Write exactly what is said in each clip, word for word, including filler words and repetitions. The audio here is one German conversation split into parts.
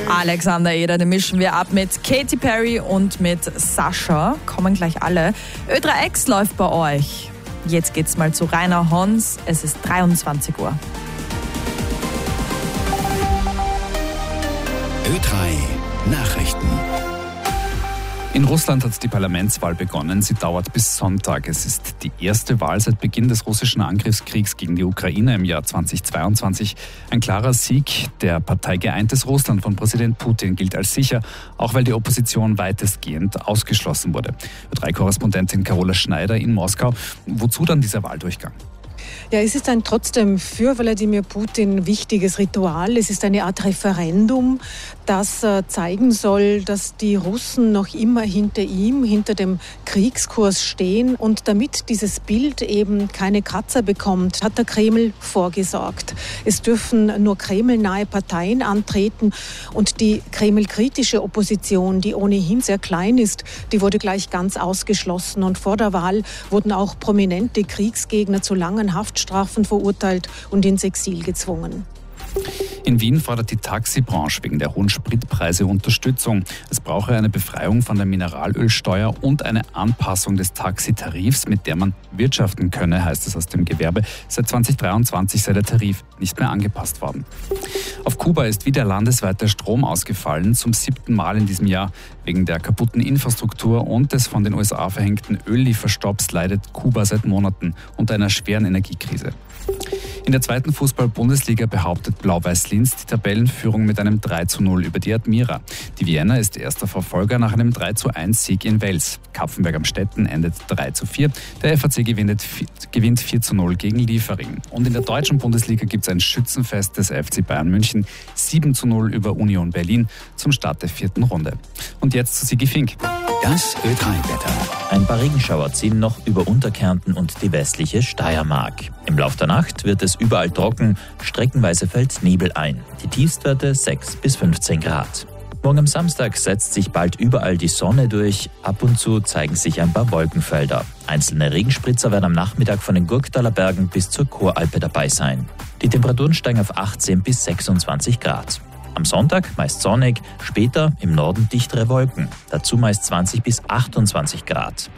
Alexander Eder, den mischen wir ab mit Katy Perry und mit Sascha. Kommen gleich alle. Ö drei X läuft bei euch. Jetzt geht's mal zu Rainer Hons. Es ist dreiundzwanzig Uhr. Ö drei Nachrichten. In Russland hat die Parlamentswahl begonnen. Sie dauert bis Sonntag. Es ist die erste Wahl seit Beginn des russischen Angriffskriegs gegen die Ukraine im Jahr zweitausendzweiundzwanzig. Ein klarer Sieg der Partei Geeintes Russland von Präsident Putin gilt als sicher, auch weil die Opposition weitestgehend ausgeschlossen wurde. Ö drei Korrespondentin Carola Schneider in Moskau. Wozu dann dieser Wahldurchgang? Ja, es ist ein trotzdem für Wladimir Putin wichtiges Ritual. Es ist eine Art Referendum, das äh, zeigen soll, dass die Russen noch immer hinter ihm, hinter dem Kriegskurs stehen. Und damit dieses Bild eben keine Kratzer bekommt, hat der Kreml vorgesorgt. Es dürfen nur kremlnahe Parteien antreten und die kremlkritische Opposition, die ohnehin sehr klein ist, die wurde gleich ganz ausgeschlossen. Und vor der Wahl wurden auch prominente Kriegsgegner zu langen Haftstrafen verurteilt und ins Exil gezwungen. In Wien fordert die Taxibranche wegen der hohen Spritpreise Unterstützung. Es brauche eine Befreiung von der Mineralölsteuer und eine Anpassung des Taxitarifs, mit der man wirtschaften könne, heißt es aus dem Gewerbe. Seit zweitausenddreiundzwanzig sei der Tarif nicht mehr angepasst worden. Auf Kuba ist wieder landesweit der Strom ausgefallen, zum siebten Mal in diesem Jahr. Wegen der kaputten Infrastruktur und des von den U S A verhängten Öllieferstopps leidet Kuba seit Monaten unter einer schweren Energiekrise. In der zweiten Fußball-Bundesliga behauptet Blau-Weiß-Linz die Tabellenführung mit einem drei zu null über die Admira. Die Vienna ist erster Verfolger nach einem drei zu eins Sieg in Wels. Kapfenberg am Stetten endet drei zu vier. Der F A C gewinnt, gewinnt vier zu null gegen Liefering. Und in der deutschen Bundesliga gibt es ein Schützenfest des F C Bayern München. sieben zu null über Union Berlin zum Start der vierten Runde. Und jetzt zu Sigi Fink. Das Ö drei Wetter. Ein paar Regenschauer ziehen noch über Unterkärnten und die westliche Steiermark. Im Lauf der Nacht wird es überall trocken, streckenweise fällt Nebel ein. Die Tiefstwerte sechs bis fünfzehn Grad. Morgen am Samstag setzt sich bald überall die Sonne durch. Ab und zu zeigen sich ein paar Wolkenfelder. Einzelne Regenspritzer werden am Nachmittag von den Gurktaler Bergen bis zur Choralpe dabei sein. Die Temperaturen steigen auf achtzehn bis sechsundzwanzig Grad. Am Sonntag meist sonnig, später im Norden dichtere Wolken. Dazu meist zwanzig bis achtundzwanzig Grad.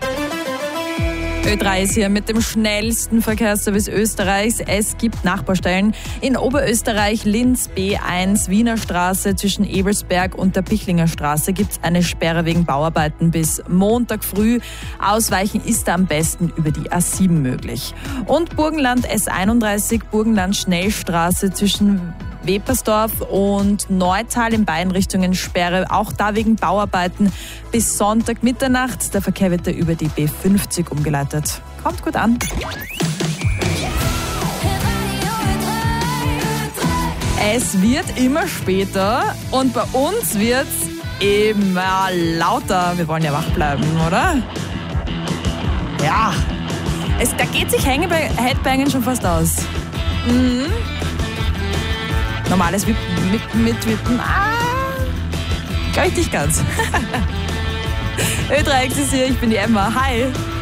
Ö drei ist hier mit dem schnellsten Verkehrsservice Österreichs. Es gibt Nachbarstellen in Oberösterreich, Linz B eins, Wiener Straße zwischen Ebelsberg und der Pichlinger Straße gibt es eine Sperre wegen Bauarbeiten bis Montag früh. Ausweichen ist da am besten über die A sieben möglich. Und Burgenland S einunddreißig, Burgenland Schnellstraße zwischen Wepersdorf und Neutal in beiden Richtungen Sperre, auch da wegen Bauarbeiten bis Sonntag Mitternacht. Der Verkehr wird da über die B fünfzig umgeleitet. Kommt gut an. Es wird immer später und bei uns wird es immer lauter. Wir wollen ja wach bleiben, oder? Ja, es, da geht sich Headbangen schon fast aus. Mhm. Normales Wippen, mit, mit Wippen, ah, glaube ich nicht ganz. Ö drei X ist hier, ich bin die Emma. Hi.